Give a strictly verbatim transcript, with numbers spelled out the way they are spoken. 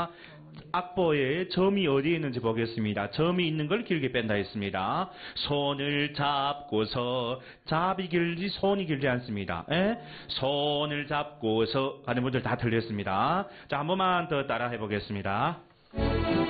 자, 악보에 점이 어디에 있는지 보겠습니다. 점이 있는 걸 길게 뺀다 했습니다. 손을 잡고서, 잡이 길지 손이 길지 않습니다. 에? 손을 잡고서 하는 분들 다 틀렸습니다. 자, 한 번만 더 따라 해보겠습니다.